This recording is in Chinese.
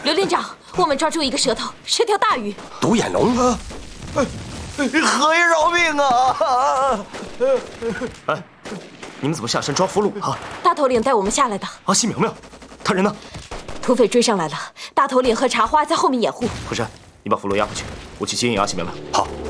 刘连长，我们抓住一个蛇头，是条大鱼。 独眼龙啊！ 何爷饶命啊！ 哎，你们怎么下山抓俘虏啊？ 大头领带我们下来的。 啊，西苗苗，他人呢？ 土匪追上来了，大头领和茶花在后面掩护。 慧山，你把俘虏押回去，我去接应阿西苗苗。 好。